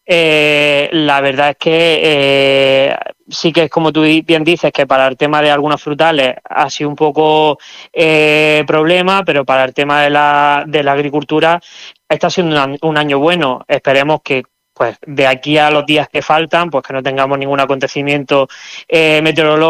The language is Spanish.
La verdad es que sí que es como tú bien dices, que para el tema de algunos frutales ha sido un poco problema, pero para el tema de la agricultura está siendo un año bueno. Esperemos que pues de aquí a los días que faltan, pues que no tengamos ningún acontecimiento meteorológico